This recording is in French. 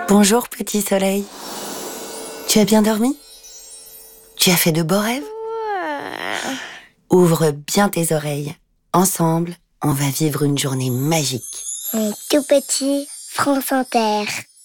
Bonjour petit soleil. Tu as bien dormi? Tu as fait de beaux rêves? Ouvre bien tes oreilles. Ensemble, on va vivre une journée magique. Mon tout petit France Inter.